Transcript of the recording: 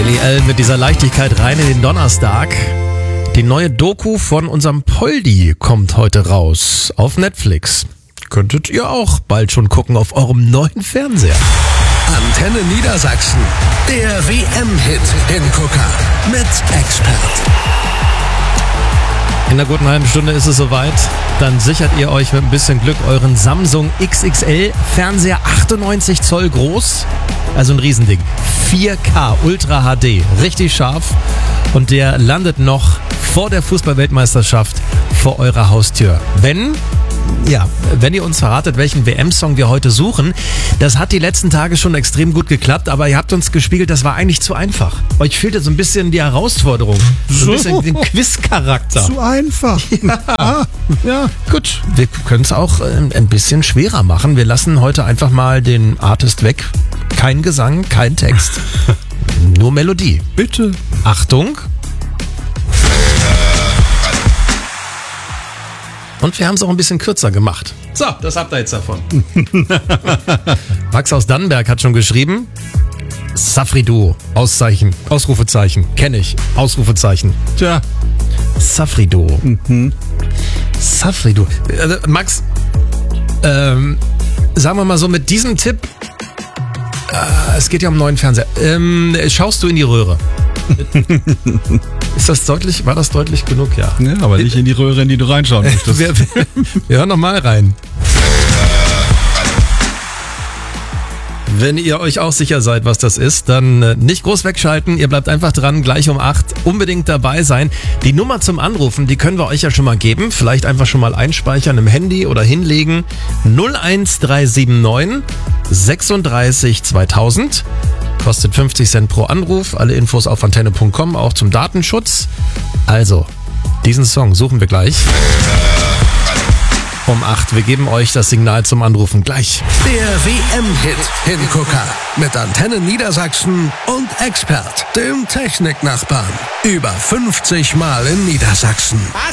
Billy Allen mit dieser Leichtigkeit rein in den Donnerstag. Die neue Doku von unserem Poldi kommt heute raus auf Netflix. Könntet ihr auch bald schon gucken auf eurem neuen Fernseher. Antenne Niedersachsen, der WM-Hit Hingucker mit Expert. In einer guten halben Stunde ist es soweit. Dann sichert ihr euch mit ein bisschen Glück euren Samsung XXL Fernseher 98 Zoll groß. Also ein Riesending. 4K Ultra HD. Richtig scharf. Und der landet noch vor der Fußball-Weltmeisterschaft vor eurer Haustür. Wenn ihr uns verratet, welchen WM-Song wir heute suchen, das hat die letzten Tage schon extrem gut geklappt, aber ihr habt uns gespiegelt, das war eigentlich zu einfach. Euch fehlte so ein bisschen die Herausforderung, so ein bisschen den Quiz-Charakter. Zu einfach. Ja, gut. Wir können es auch ein bisschen schwerer machen. Wir lassen heute einfach mal den Artist weg. Kein Gesang, kein Text. Nur Melodie. Bitte. Achtung. Und wir haben es auch ein bisschen kürzer gemacht. So, das habt ihr jetzt davon. Max aus Dannenberg hat schon geschrieben. Safri-Duo. Auszeichen. Ausrufezeichen. Kenne ich. Ausrufezeichen. Tja. Safri-Duo. Safri-Duo. Max, sagen wir mal so, mit diesem Tipp, es geht ja um einen neuen Fernseher. Schaust du in die Röhre? War das deutlich genug? Ja. Ja, aber nicht in die Röhre, in die du reinschauen möchtest. Wir hören nochmal rein. Wenn ihr euch auch sicher seid, was das ist, dann nicht groß wegschalten. Ihr bleibt einfach dran, gleich um 8 unbedingt dabei sein. Die Nummer zum Anrufen, die können wir euch ja schon mal geben. Vielleicht einfach schon mal einspeichern im Handy oder hinlegen. 01379 36 2000. Kostet 50 Cent pro Anruf. Alle Infos auf antenne.com, auch zum Datenschutz. Also, diesen Song suchen wir gleich. Um 8. Wir geben euch das Signal zum Anrufen gleich. Der WM-Hit Hingucker mit Antenne Niedersachsen und Expert, dem Techniknachbarn. Über 50 Mal in Niedersachsen. Was?